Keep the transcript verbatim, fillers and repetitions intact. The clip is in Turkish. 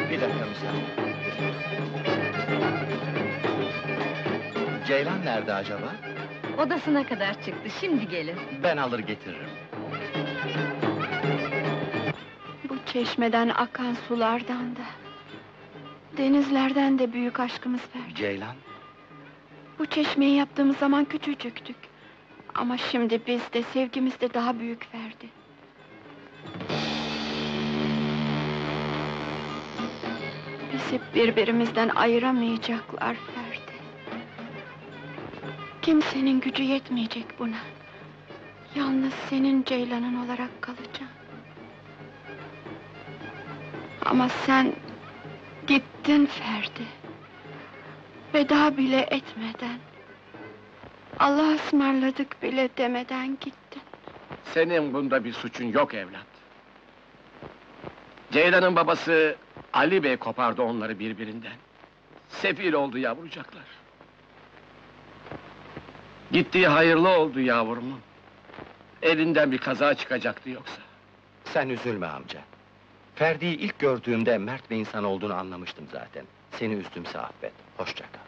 Bir dakika müsaade. Ceylan nerede acaba? Odasına kadar çıktı, şimdi gelir. Ben alır getiririm. Bu çeşmeden akan sulardan da, denizlerden de büyük aşkımız Ferdi. Ceylan? Bu çeşmeyi yaptığımız zaman küçücüktük. Ama şimdi biz de, sevgimiz de daha büyük Ferdi. Bizi birbirimizden ayıramayacaklar Ferdi. Kimsenin gücü yetmeyecek buna. Yalnız senin Ceylan'ın olarak kalacağım. Ama sen gittin Ferdi. Veda bile etmeden, Allah'a ısmarladık bile demeden gittin. Senin bunda bir suçun yok evlat. Ceylan'ın babası Ali Bey kopardı onları birbirinden. Sefil oldu yavrucaklar. Gittiği hayırlı oldu yavrumun. Elinden bir kaza çıkacaktı yoksa. Sen üzülme amca. Ferdi'yi ilk gördüğümde mert bir insan olduğunu anlamıştım zaten. Seni üzdümse affet, hoşça kal.